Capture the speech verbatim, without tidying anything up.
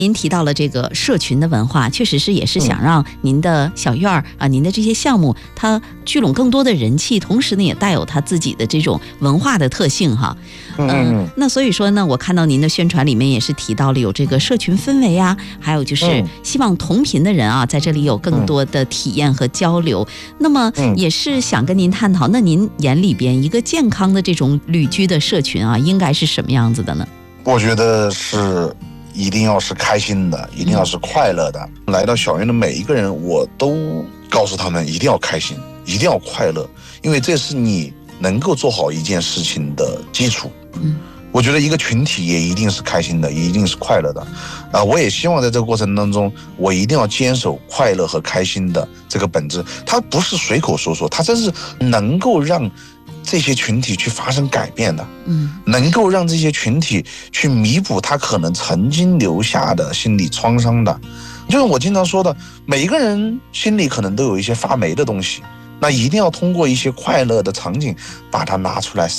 您提到了这个社群的文化，确实是也是想让您的小院儿啊，您的这些项目，它聚拢更多的人气，同时呢也带有它自己的这种文化的特性哈。嗯、呃，那所以说呢，我看到您的宣传里面也是提到了有这个社群氛围啊，还有就是希望同频的人啊，在这里有更多的体验和交流。那么也是想跟您探讨，那您眼里边一个健康的这种旅居的社群啊，应该是什么样子的呢？ 我觉得是。一定要是开心的，一定要是快乐的。嗯、来到小院的每一个人，我都告诉他们一定要开心，一定要快乐，因为这是你能够做好一件事情的基础。嗯，我觉得一个群体也一定是开心的，也一定是快乐的。啊，我也希望在这个过程当中，我一定要坚守快乐和开心的这个本质。它不是随口说说，它真是能够让这些群体去发生改变的，嗯，能够让这些群体去弥补他可能曾经留下的心理创伤的。就是我经常说的，每一个人心里可能都有一些发霉的东西，那一定要通过一些快乐的场景把它拿出来